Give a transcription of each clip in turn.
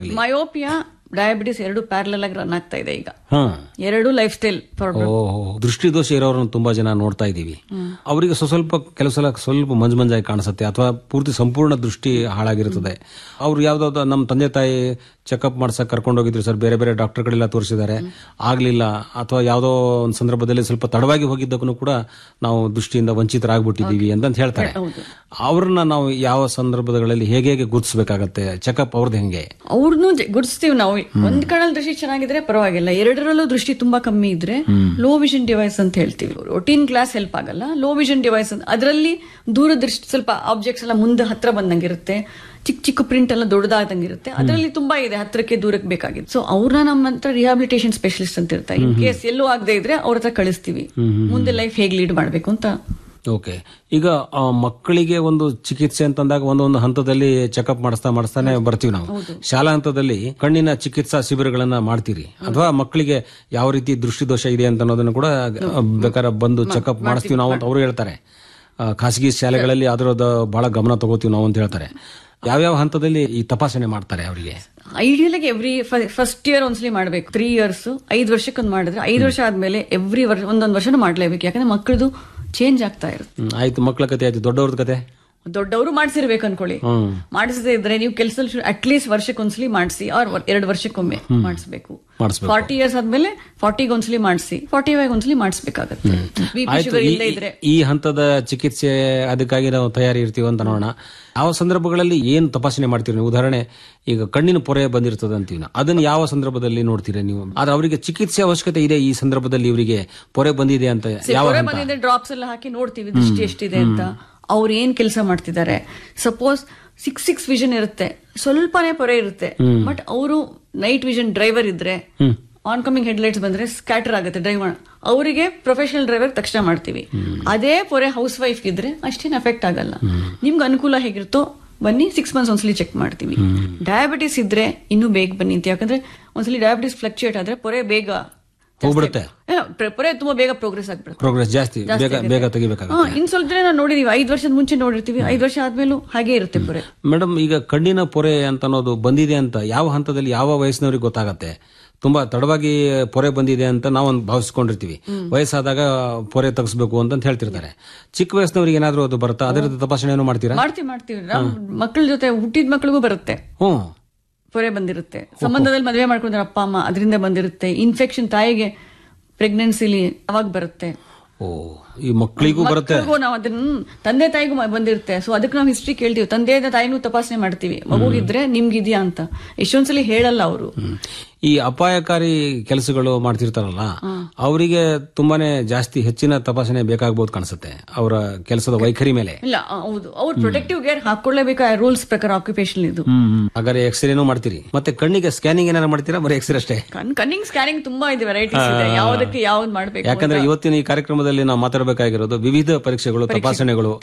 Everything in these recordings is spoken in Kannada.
ಮಯೋಪಿಯಾ, ಡಯಾಬಿಟಿಸ್ ಎರಡು ಪ್ಯಾರಲಲ್ ಆಗಿ ರನ್ ಆಗ್ತಾ ಇದೆ ಈಗ. ಎರಡು ಲೈಫ್ ಸ್ಟೈಲ್ ಪ್ರಾಬ್ಲಮ್. ದೃಷ್ಟಿದೋಷ ಇರೋರನ್ನು ತುಂಬಾ ಜನ ನೋಡ್ತಾ ಇದೀವಿ. ಅವರಿಗೆ ಕೆಲವು ಸಲ ಸ್ವಲ್ಪ ಮಂಜಾಗಿ ಕಾಣಿಸುತ್ತೆ, ಅಥವಾ ಪೂರ್ತಿ ಸಂಪೂರ್ಣ ದೃಷ್ಟಿ ಹಾಳಾಗಿರುತ್ತದೆ. ಅವ್ರು ಯಾವ್ದಾವ್ದು ನಮ್ಮ ತಂದೆ ತಾಯಿ ಚೆಕಪ್ ಮಾಡ್ಸಕ್ ಕರ್ಕೊಂಡು ಹೋಗಿದ್ರು ಸರ್, ಬೇರೆ ಬೇರೆ ಡಾಕ್ಟರ್ ಗಳೆಲ್ಲ ತೋರಿಸಿದ್ದಾರೆ, ಆಗ್ಲಿಲ್ಲ, ಅಥವಾ ಯಾವ್ದೋ ಒಂದು ಸಂದರ್ಭದಲ್ಲಿ ಸ್ವಲ್ಪ ತಡವಾಗಿ ಹೋಗಿದ್ದಕ್ಕೂ ಕೂಡ ನಾವು ದೃಷ್ಟಿಯಿಂದ ವಂಚಿತರಾಗ್ಬಿಟ್ಟಿದೀವಿ ಅಂತ ಹೇಳ್ತಾರೆ. ಅವ್ರನ್ನ ನಾವು ಯಾವ ಸಂದರ್ಭಗಳಲ್ಲಿ ಹೇಗೆ ಗುರುತಿಸಬೇಕಾಗತ್ತೆ? ಚೆಕಪ್ ಅವ್ರದ್ದು ಹೆಂಗೆ? ಅವ್ರನ್ನೂ ಗುರುತಿಸ್ತೀವಿ ನಾವು. ಒಂದ್ ಕಣ್ಣಲ್ಲಿ ದೃಷ್ಟಿ ಚೆನ್ನಾಗಿದ್ರೆ ಪರವಾಗಿಲ್ಲ, ಎರಡರಲ್ಲೂ ದೃಷ್ಟಿ ತುಂಬಾ ಕಮ್ಮಿ ಇದ್ರೆ ಲೋ ವಿಷನ್ ಡಿವೈಸ್ ಅಂತ ಹೇಳ್ತೀವಿ. ರೋಟೀನ್ ಗ್ಲಾಸ್ ಹೆಲ್ಪ್ ಆಗಲ್ಲ, ಲೋ ವಿಷನ್ ಡಿವೈಸ್ ಅದರಲ್ಲಿ ದೂರದೃಷ್ಟಿ ಸ್ವಲ್ಪ ಆಬ್ಜೆಕ್ಟ್ಸ್ ಎಲ್ಲ ಮುಂದೆ ಹತ್ರ ಬಂದಂಗಿರುತ್ತೆ, ಚಿಕ್ಕ ಚಿಕ್ಕ ಪ್ರಿಂಟ್ ಎಲ್ಲ ದೊಡ್ಡದಾದಂಗಿರುತ್ತೆ. ಅದರಲ್ಲಿ ತುಂಬಾ ಇದೆ ಹತ್ರಕ್ಕೆ ದೂರಕ್ಕೆ ಬೇಕಾಗಿದೆ. ಸೊ ಅವ್ರನ್ನ ನಮ್ಮ ಹತ್ರ ರಿಹಾಬಿಲಿಟೇಷನ್ ಸ್ಪೆಷಲಿಸ್ಟ್ ಅಂತ ಇರ್ತಾರೆ. ಇನ್ ಕೇಸ್ ಎಲ್ಲೂ ಆಗದೆ ಇದ್ರೆ ಅವ್ರ ಹತ್ರ ಕಳಿಸ್ತೀವಿ, ಮುಂದೆ ಲೈಫ್ ಹೇಗೆ ಲೀಡ್ ಮಾಡಬೇಕು ಅಂತ. ಓಕೆ. ಈಗ ಮಕ್ಕಳಿಗೆ ಒಂದು ಚಿಕಿತ್ಸೆ ಅಂತಂದಾಗ ಒಂದೊಂದು ಹಂತದಲ್ಲಿ ಚೆಕಪ್ ಮಾಡಿಸ್ತಾನೆ ಬರ್ತೀವಿ ನಾವು. ಶಾಲಾ ಹಂತದಲ್ಲಿ ಕಣ್ಣಿನ ಚಿಕಿತ್ಸಾ ಶಿಬಿರಗಳನ್ನ ಮಾಡ್ತೀರಿ, ಅಥವಾ ಮಕ್ಕಳಿಗೆ ಯಾವ ರೀತಿ ದೃಷ್ಟಿದೋಷ ಇದೆ ಅಂತ ಅನ್ನೋದನ್ನು ಕೂಡ ಬೇಕಾದ್ರೆ ಬಂದು ಚೆಕಪ್ ಮಾಡಿಸ್ತೀವಿ ನಾವು ಅಂತ ಅವರು ಹೇಳ್ತಾರೆ. ಖಾಸಗಿ ಶಾಲೆಗಳಲ್ಲಿ ಅದರದ ಬಹಳ ಗಮನ ತಗೋತೀವಿ ನಾವು ಅಂತ ಹೇಳ್ತಾರೆ. ಯಾವ್ಯಾವ ಹಂತದಲ್ಲಿ ಈ ತಪಾಸಣೆ ಮಾಡ್ತಾರೆ ಅವರಿಗೆ? ಐಡಿಯಲ್ ಆಗಿ ಎವ್ರಿ ಫಸ್ಟ್ ಇಯರ್ ಒಂದ್ಸಲಿ ಮಾಡ್ಬೇಕು. 3 years 5 ವರ್ಷಕ್ಕೊಂದು ಮಾಡಿದ್ರೆ 5 ವರ್ಷ ಆದ್ಮೇಲೆ ಎವ್ರಿ ವರ್ಷ ಒಂದೊಂದು ವರ್ಷನೂ ಮಾಡ್ಲೇಬೇಕು. ಯಾಕಂದ್ರೆ ಮಕ್ಕಳದು ಚೇಂಜ್ ಆಗ್ತಾ ಇರುತ್ತೆ. ಆಯ್ತು, ಮಕ್ಕಳ ಕತೆ ಆಯ್ತು. ದೊಡ್ಡವ್ರದ ಕತೆ? ದೊಡ್ಡವರು ಮಾಡಿಸಿರ್ಬೇಕು ಅನ್ಕೊಳ್ಳಿ. ಮಾಡಿಸದೇ ಇದ್ರೆ ನೀವು ಕೆಲಸದಲ್ಲಿ ಅಟ್ಲೀಸ್ಟ್ ವರ್ಷಕ್ಕೊಂದ್ಸಲಿ ಮಾಡಿಸಿ, ಆರ್ 2 ವರ್ಷಕ್ಕೊಮ್ಮೆ ಮಾಡಿಸಬೇಕು. 40 years ಆದ್ಮೇಲೆ 40ಗೆ ಒಂದ್ಸಲಿ ಮಾಡಿಸಿ, 45ಗೆ ಒಂದ್ಸಲಿ ಮಾಡಿಸ್ಬೇಕಾಗತ್ತೆ. ಈ ಹಂತದ ಚಿಕಿತ್ಸೆ ಅದಕ್ಕಾಗಿ ನಾವು ತಯಾರಿ ಇರ್ತೀವಿ ಅಂತ ನೋಡೋಣ. ಯಾವ ಸಂದರ್ಭಗಳಲ್ಲಿ ಏನ್ ತಪಾಸಣೆ ಮಾಡ್ತೀರಿ ನೀವು? ಉದಾಹರಣೆ, ಈಗ ಕಣ್ಣಿನ ಪೊರೆ ಬಂದಿರ್ತದೆ ಅಂತೀವಿ, ಅದನ್ನ ಯಾವ ಸಂದರ್ಭದಲ್ಲಿ ನೋಡ್ತೀರಾ ನೀವು? ಆದ್ರೆ ಅವರಿಗೆ ಚಿಕಿತ್ಸೆ ಅವಶ್ಯಕತೆ ಇದೆ, ಈ ಸಂದರ್ಭದಲ್ಲಿ ಇವರಿಗೆ ಪೊರೆ ಬಂದಿದೆ ಅಂತ ಪೊರೆ ಬಂದಿದೆ ಡ್ರಾಪ್ಸ್ ಎಲ್ಲ ಹಾಕಿ ನೋಡ್ತೀವಿ ದೃಷ್ಟಿ ಎಷ್ಟಿದೆ ಅಂತ. ಅವ್ರು ಏನ್ ಕೆಲಸ ಮಾಡ್ತಿದ್ದಾರೆ. ಸಪೋಸ್ 6 ವಿಷನ್ ಇರುತ್ತೆ, ಸ್ವಲ್ಪನೇ ಪೊರೆ ಇರುತ್ತೆ, ಬಟ್ ಅವರು ನೈಟ್ ವಿಷನ್ ಡ್ರೈವರ್ ಇದ್ರೆ ಆನ್ ಕಮಿಂಗ್ ಹೆಡ್ಲೈಟ್ಸ್ ಬಂದ್ರೆ ಸ್ಕ್ಯಾಟರ್ ಆಗುತ್ತೆ ಡ್ರೈವರ್, ಅವರಿಗೆ ಪ್ರೊಫೆಷನಲ್ ಡ್ರೈವರ್ ತಕ್ಷಣ ಮಾಡ್ತೀವಿ. ಅದೇ ಪೊರೆ ಹೌಸ್ ವೈಫ್ ಇದ್ರೆ ಅಷ್ಟೇನು ಎಫೆಕ್ಟ್ ಆಗಲ್ಲ. ನಿಮ್ಗೆ ಅನುಕೂಲ ಹೇಗಿರುತ್ತೋ ಬನ್ನಿ, 6 months ಒಂದ್ಸಲಿ ಚೆಕ್ ಮಾಡ್ತೀವಿ. ಡಯಾಬಿಟಿಸ್ ಇದ್ರೆ ಇನ್ನೂ ಬೇಗ ಬನ್ನಿ ಅಂತ, ಯಾಕಂದ್ರೆ ಒಂದ್ಸಲಿ ಡಯಾಬಿಟಿಸ್ ಫ್ಲಕ್ಚುಯೇಟ್ ಆದ್ರೆ ಪೊರೆ ಬೇಗ ಹೋಗ್ಬಿಡುತ್ತೆ, ಪೊರೆ ತುಂಬಾ ಬೇಗ ಪ್ರೋಗ್ರೆಸ್ ಆಗ್ಬಿಡುತ್ತೆ, ಪ್ರೋಗ್ರೆಸ್ ಜಾಸ್ತಿ ಬೇಗ ತೆಗಿಬೇಕಾಗುತ್ತೆ. ಇನ್ ಸ್ವಲ್ಪ ದಿನ ನಾವು ನೋಡಿದೀವಿ, 5 ವರ್ಷದ ಮುಂಚೆ ನೋಡಿರ್ತೀವಿ, 5 ವರ್ಷ ಆದ್ಮೇಲೂ ಹಾಗೆ ಇರುತ್ತೆ ಪೊರೆ. ಮೇಡಮ್, ಈಗ ಕಣ್ಣಿನ ಪೊರೆ ಅಂತ ಅನ್ನೋದು ಬಂದಿದೆ ಅಂತ ಯಾವ ಹಂತದಲ್ಲಿ ಯಾವ ವಯಸ್ಸಿನವ್ರಿಗೆ ಗೊತ್ತಾಗತ್ತೆ? ತುಂಬಾ ತಡವಾಗಿ ಪೊರೆ ಬಂದಿದೆ ಅಂತ ನಾವು ಭಾವಿಸ್ಕೊಂಡಿರ್ತೀವಿ, ವಯಸ್ಸಾದಾಗ ಪೊರೆ ತೆಗಿಸ್ಬೇಕು ಅಂತ ಹೇಳ್ತಿರ್ತಾರೆ. ಚಿಕ್ಕ ವಯಸ್ಸಿನವ್ರಿಗೆ ಏನಾದ್ರು ಅದು ಬರುತ್ತಾ? ಅದರ ತಪಾಸಣೆ ಮಾಡ್ತೀರಾ? ಮಾಡ್ತೀವಿ. ಮಕ್ಕಳ ಜೊತೆ ಹುಟ್ಟಿದ ಮಕ್ಕಳಿಗೂ ಬರುತ್ತೆ, ಪೊರೆ ಬಂದಿರುತ್ತೆ. ಸಂಬಂಧದಲ್ಲಿ ಮದುವೆ ಮಾಡ್ಕೊಂಡ್ರೆ ಅಪ್ಪ ಅಮ್ಮ, ಅದರಿಂದ ಬಂದಿರುತ್ತೆ. ಇನ್ಫೆಕ್ಷನ್ ತಾಯಿಗೆ ಪ್ರೆಗ್ನೆನ್ಸಿಲಿ ಅವಾಗ ಬರುತ್ತೆ. ಈ ಮಕ್ಕಳಿಗೂ ಬರುತ್ತೆ, ನಾವು ಅದನ್ನ ತಂದೆ ತಾಯಿಗೂ ಬಂದಿರುತ್ತೆ. ಸೊ ಅದಕ್ಕೆ ನಾವು ಹಿಸ್ಟ್ರಿ ಕೇಳ್ತೀವಿ, ತಂದೆ ತಾಯಿನೂ ತಪಾಸಣೆ ಮಾಡ್ತೀವಿ, ಮಗುಗಿದ್ರೆ ನಿಮ್ಗಿದ್ಯಾ ಅಂತ. ಎಷ್ಟೊಂದ್ಸಲಿ ಹೇಳಲ್ಲ ಅವರು. ಈ ಅಪಾಯಕಾರಿ ಕೆಲಸಗಳು ಮಾಡ್ತಿರ್ತಾರಲ್ಲ, ಅವರಿಗೆ ತುಂಬಾನೇ ಜಾಸ್ತಿ ಹೆಚ್ಚಿನ ತಪಾಸಣೆ ಬೇಕಾಗಬಹುದು ಕಾಣಿಸುತ್ತೆ, ಅವರ ಕೆಲಸದ ವೈಖರಿ ಮೇಲೆ. ಇಲ್ಲ, ಹೌದು, ಅವ್ರು ಪ್ರೊಟೆಕ್ಟಿವ್ ಗೇರ್ ಹಾಕೊಳ್ಳೇಬೇಕು ರೂಲ್ಸ್ ಪ್ರಕಾರ ಆಕ್ಯುಪೇಷನ್ ಇದು. ಹಾಗಾದ್ರೆ ಎಕ್ಸ್ರೇನೂ ಮಾಡ್ತೀರಿ, ಮತ್ತೆ ಕಣ್ಣಿಗೆ ಸ್ಕ್ಯಾನಿಂಗ್ ಏನಾರು ಮಾಡ್ತೀರಾ? ಬರೀ ಎಕ್ಸ್ರೇ ಅಷ್ಟೇ? ಕಣ್ಣಿಂಗ್ ಸ್ಕ್ಯಾನಿಂಗ್ ತುಂಬಾ ಇದೆ, ವೆರೈಟೀಸ್ ಇದೆ, ಯಾವ್ದಕ್ಕೆ ಯಾವ್ದು ಮಾಡ್ಬೇಕು. ಯಾಕಂದ್ರೆ ಇವತ್ತಿನ ಈ ಕಾರ್ಯಕ್ರಮದಲ್ಲಿ ನಾವು ಮಾತಾಡಬೇಕಾಗಿರೋದು ವಿವಿಧ ಪರೀಕ್ಷೆಗಳು, ತಪಾಸಣೆಗಳು.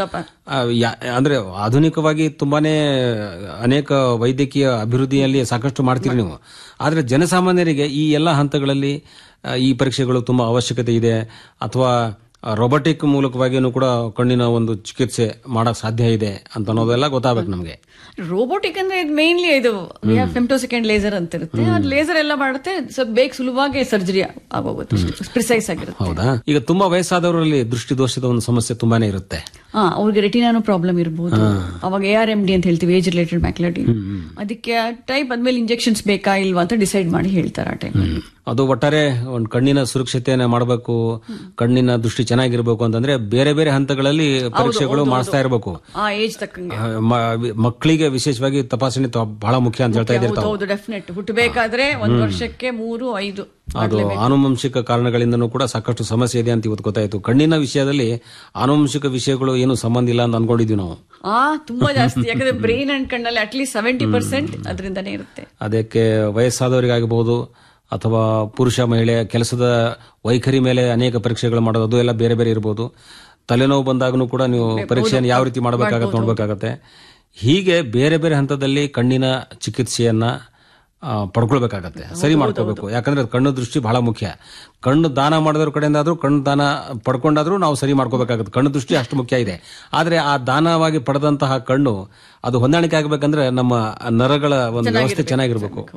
ಅಂದ್ರೆ ಆಧುನಿಕವಾಗಿ ತುಂಬಾನೇ ಅನೇಕ ವೈದ್ಯಕೀಯ ಅಭಿವೃದ್ಧಿಯಲ್ಲಿ ಸಾಕಷ್ಟು ಮಾಡ್ತೀರಿ ನೀವು. ಆದ್ರೆ ಜನಸಾಮಾನ್ಯರಿಗೆ ಈ ಎಲ್ಲಾ ಹಂತಗಳಲ್ಲಿ ಈ ಪರೀಕ್ಷೆಗಳು ತುಂಬಾ ಅವಶ್ಯಕತೆ ಇದೆ, ಅಥವಾ ರೋಬೋಟಿಕ್ ಮೂಲಕವಾಗಿಯೂ ಕೂಡ ಕಣ್ಣಿನ ಒಂದು ಚಿಕಿತ್ಸೆ ಮಾಡಕ್ ಸಾಧ್ಯ ಇದೆ ಅಂತ ಅನ್ನೋದೆಲ್ಲ ಗೊತ್ತಾಗಬೇಕು ನಮಗೆ. ರೋಬೋಟಿಕ್ ಅಂದ್ರೆ ಇದು ಮೇನ್ಲಿ ಇದು ಫೆಮ್ಟೋಸೆಕೆಂಡ್ ಲೇಸರ್ ಅಂತ ಇರುತ್ತೆ, ಅದು ಲೇಸರ್ ಎಲ್ಲ ಮಾಡುತ್ತೆ, ಸ್ವಲ್ಪ ಬೇಗ ಸುಲಭವಾಗಿ ಸರ್ಜರಿ ಆಗೋಗುತ್ತೆ, ಪ್ರಿಸೈಸ್ ಆಗಿರುತ್ತೆ. ಹೌದಾ? ಈಗ ತುಂಬಾ ವಯಸ್ಸಾದವರಲ್ಲಿ ದೃಷ್ಟಿದೋಷದ ಒಂದು ಸಮಸ್ಯೆ ತುಂಬಾನೇ ಇರುತ್ತೆ. ಅವ್ರಿಗೆ ರೆಟಿನಾನು ಪ್ರಾಬ್ಲಮ್ ಇರಬಹುದು, ಅವಾಗ ARMD ಅಂತ ಹೇಳ್ತೀವಿ, ಏಜ್ ರಿಲೇಟೆಡ್ ಮ್ಯಾಕ್ಯುಲರ್ ಡಿಸೀಸ್. ಅದಕ್ಕೆ ಟೈಪ್ ಆದ್ಮೇಲೆ ಇಂಜೆಕ್ಷನ್ಸ್ ಬೇಕಾ ಇಲ್ವಾ ಅಂತ ಡಿಸೈಡ್ ಮಾಡಿ ಹೇಳ್ತಾರೆ ಆ ಟೈಮ್. ಅದು ಒಟ್ಟಾರೆ ಒಂದು ಕಣ್ಣಿನ ಸುರಕ್ಷತೆಯನ್ನ ಮಾಡಬೇಕು, ಕಣ್ಣಿನ ದೃಷ್ಟಿ ಚೆನ್ನಾಗಿರ್ಬೇಕು ಅಂತಂದ್ರೆ ಬೇರೆ ಬೇರೆ ಹಂತಗಳಲ್ಲಿ ಪರೀಕ್ಷೆಗಳು ಮಾಡಿಸ್ತಾ ಇರಬೇಕು. ಮಕ್ಕಳಿಗೆ ವಿಶೇಷವಾಗಿ ತಪಾಸಣೆ ಬಹಳ ಮುಖ್ಯ ಅಂತ ಹೇಳ್ತಾ ಇದ್ದಾರೆ. ಹೌದು, ಡೆಫಿನೆಟ್. ಹುಟ್ಟಬೇಕಾದ್ರೆ 1 ವರ್ಷಕ್ಕೆ 3, 5 ಅದು ಆನುವಂಶಿಕ ಕಾರಣಗಳಿಂದನೂ ಕೂಡ ಸಾಕಷ್ಟು ಸಮಸ್ಯೆ ಇದೆ ಅಂತ ಇವತ್ತು ಗೊತ್ತಾಯ್ತು. ಕಣ್ಣಿನ ವಿಷಯದಲ್ಲಿ ಆನುವಂಶಿಕ ವಿಷಯಗಳು ಏನು ಸಂಬಂಧ ಇಲ್ಲ ಅಂತ ಅನ್ಕೊಂಡಿದ್ವಿ ನಾವು. ತುಂಬಾ ಜಾಸ್ತಿ, ಯಾಕಂದ್ರೆ ಬ್ರೈನ್ ಅಂಡ್ ಕಣ್ಣಲ್ಲಿ ಅಟ್ಲೀಸ್ಟ್ 70% ಅದರಿಂದನೇ ಇರುತ್ತೆ. ಅದಕ್ಕೆ ವಯಸ್ಸಾದವರಿಗಾಗಬಹುದು ಅಥವಾ ಪುರುಷ ಮಹಿಳೆ ಕೆಲಸದ ವೈಖರಿ ಮೇಲೆ ಅನೇಕ ಪರೀಕ್ಷೆಗಳು ಮಾಡೋದು, ಅದು ಎಲ್ಲ ಬೇರೆ ಬೇರೆ ಇರಬಹುದು. ತಲೆನೋವು ಬಂದಾಗನೂ ಕೂಡ ನೀವು ಪರೀಕ್ಷೆಯನ್ನು ಯಾವ ರೀತಿ ಮಾಡಬೇಕಾಗತ್ತೆ ನೋಡ್ಬೇಕಾಗತ್ತೆ. ಹೀಗೆ ಬೇರೆ ಬೇರೆ ಹಂತದಲ್ಲಿ ಕಣ್ಣಿನ ಚಿಕಿತ್ಸೆಯನ್ನ ಪಡ್ಕೊಳ್ಬೇಕಾಗತ್ತೆ, ಸರಿ ಮಾಡ್ಕೋಬೇಕು. ಯಾಕಂದ್ರೆ ಕಣ್ಣು ದೃಷ್ಟಿ ಬಹಳ ಮುಖ್ಯ. ಕಣ್ಣು ದಾನ ಮಾಡಿದವ್ರ ಕಡೆಯಿಂದ ಆದ್ರೂ, ಕಣ್ಣು ದಾನ ಪಡ್ಕೊಂಡಾದ್ರೂ ನಾವು ಸರಿ ಮಾಡ್ಕೋಬೇಕಾಗುತ್ತೆ. ಕಣ್ಣು ದೃಷ್ಟಿ ಅಷ್ಟು ಮುಖ್ಯ ಇದೆ. ಆದ್ರೆ ಆ ದಾನವಾಗಿ ಪಡೆದಂತಹ ಕಣ್ಣು ಅದು ಹೊಂದಾಣಿಕೆ ಆಗ್ಬೇಕಂದ್ರೆ ನಮ್ಮ ನರಗಳ ಒಂದು ವ್ಯವಸ್ಥೆ ಚೆನ್ನಾಗಿರ್ಬೇಕು.